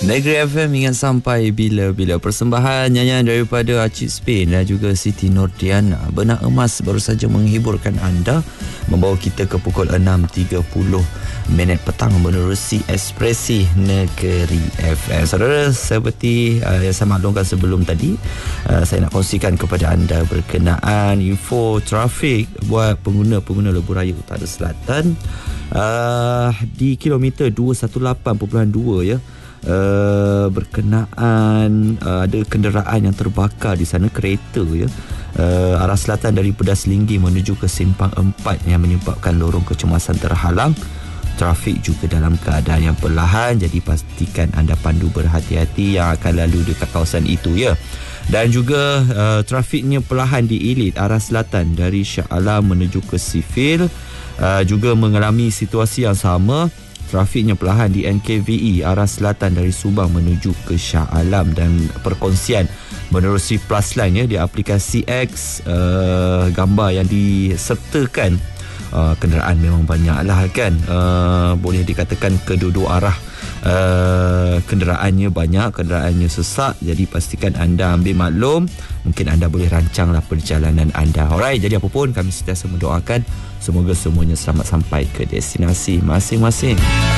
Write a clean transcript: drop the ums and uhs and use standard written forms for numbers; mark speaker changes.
Speaker 1: Negeri FM ingat sampai bila-bila. Persembahan nyanyian daripada Acik Spain dan juga Siti Nordiana, Benang Emas, baru saja menghiburkan anda, membawa kita ke pukul 6.30 petang menerusi Ekspresi Negeri FM. Saudara, seperti yang saya maklumkan sebelum tadi, saya nak kongsikan kepada anda berkenaan info trafik buat pengguna-pengguna lebuh raya Utara Selatan di kilometer 218.2 ya. Berkenaan ada kenderaan yang terbakar di sana, kereta ya, arah selatan dari Pedas Linggi menuju ke Simpang 4 yang menyebabkan lorong kecemasan terhalang. Trafik juga dalam keadaan yang perlahan, jadi pastikan anda pandu berhati-hati yang akan lalu dekat kawasan itu ya. Dan juga trafiknya perlahan di Ilit arah selatan dari Shah Alam menuju ke Sifil, juga mengalami situasi yang sama. Trafiknya perlahan di NKVE arah selatan dari Subang menuju ke Shah Alam, dan perkongsian menerusi Plus Line ya di aplikasi X, gambar yang disertakan kenderaan memang banyak lah kan, boleh dikatakan kedua-dua arah kenderaannya banyak, kenderaannya sesak. Jadi pastikan anda ambil maklum, mungkin anda boleh rancanglah perjalanan anda. Alright, jadi apapun kami sentiasa mendoakan semoga semuanya selamat sampai ke destinasi masing-masing.